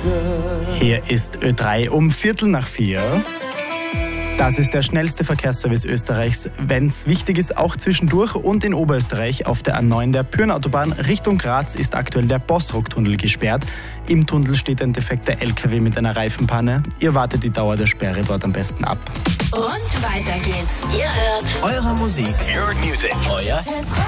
Hier ist Ö3 um 3:15. Das ist der schnellste Verkehrsservice Österreichs, wenn es wichtig ist, auch zwischendurch. Und in Oberösterreich auf der A9 der Pyhrn-Autobahn Richtung Graz ist aktuell der Bossrock-Tunnel gesperrt. Im Tunnel steht ein defekter LKW mit einer Reifenpanne. Ihr wartet die Dauer der Sperre dort am besten ab. Und weiter geht's. Ihr hört Eure Musik. Your music. Euer